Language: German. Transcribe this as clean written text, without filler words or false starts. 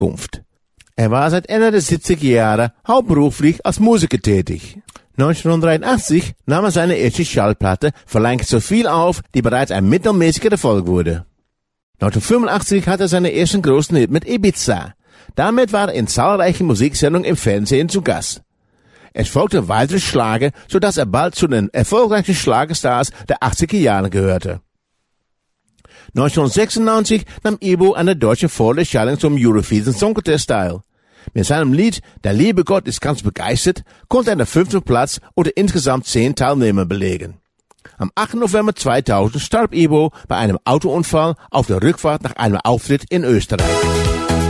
Zukunft. Er war seit Ende der 70er Jahre hauptberuflich als Musiker tätig. 1983 nahm er seine erste Schallplatte Verlangt so viel auf, die bereits ein mittelmäßiger Erfolg wurde. 1985 hatte er seinen ersten großen Hit mit Ibiza. Damit war er in zahlreichen Musiksendungen im Fernsehen zu Gast. Es folgte weitere Schlager, sodass er bald zu den erfolgreichsten Schlagerstars der 80er Jahre gehörte. 1996 nahm Ibo an der deutschen Vorderschallung zum Eurovision Song Contest teil. Mit seinem Lied Der liebe Gott ist ganz begeistert konnte er den 5. Platz unter insgesamt 10 Teilnehmer belegen. Am 8. November 2000 starb Ibo bei einem Autounfall auf der Rückfahrt nach einem Auftritt in Österreich.